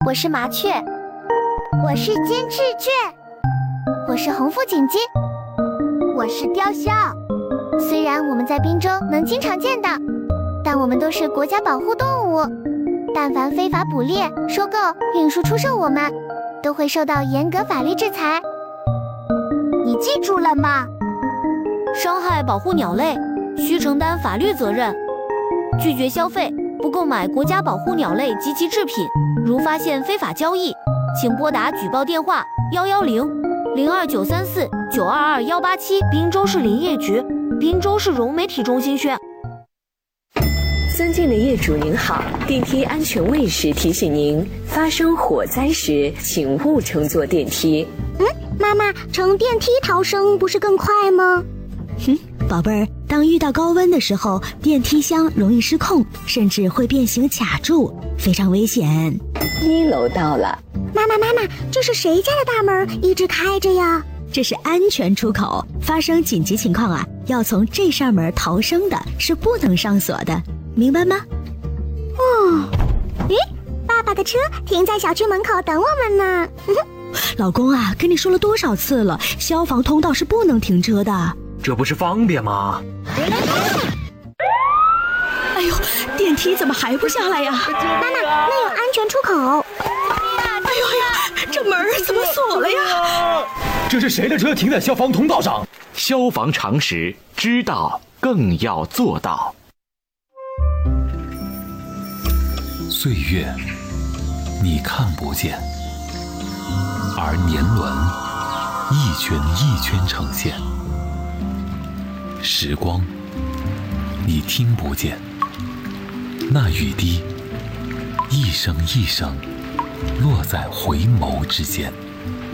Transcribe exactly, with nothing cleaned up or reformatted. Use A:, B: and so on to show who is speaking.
A: 我是麻雀，
B: 我是金翅雀，
A: 我是红腹锦鸡，
B: 我是雕鸮。
A: 虽然我们在滨州能经常见到，但我们都是国家保护动物。但凡非法捕猎、收购、运输、出售我们，都会受到严格法律制裁。
B: 你记住了吗？
C: 伤害保护鸟类，需承担法律责任。拒绝消费，不购买国家保护鸟类及其制品。如发现非法交易，请拨打举报电话幺幺零零二九三四九二二幺八七。滨州市林业局、滨州市融媒体中心宣。
D: 尊敬的业主您好，电梯安全卫士提醒您，发生火灾时请勿乘坐电梯。
B: 嗯，妈妈，乘电梯逃生不是更快吗？
E: 哼，宝贝儿，当遇到高温的时候，电梯箱容易失控，甚至会变形卡住，非常危险。
D: 一楼到了。
B: 妈妈妈妈，这是谁家的大门一直开着呀？
E: 这是安全出口，发生紧急情况啊，要从这扇门逃生的，是不能上锁的，明白吗？
B: 哦，咦，爸爸的车停在小区门口等我们呢。
E: 老公啊，跟你说了多少次了，消防通道是不能停车的。
F: 这不是方便吗？
E: 哎呦，电梯怎么还不下来呀？
B: 妈妈，那有安全出口。
E: 哎呦呀，这门怎么锁了呀？
F: 这是谁的车停在消防通道上？
G: 消防常识，知道更要做到。
H: 岁月，你看不见，而年轮一圈一圈呈现。时光，你听不见，那雨滴一声一声落在回眸之间。